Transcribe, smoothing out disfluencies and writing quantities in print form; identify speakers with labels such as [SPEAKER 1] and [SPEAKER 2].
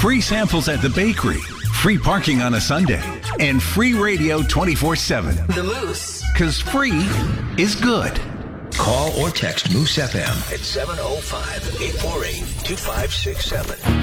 [SPEAKER 1] free samples at the bakery, free parking on a Sunday, and free radio 24/7.
[SPEAKER 2] The Moose.
[SPEAKER 1] Because free is good.
[SPEAKER 3] Call or text Moose FM at 705-848-2567.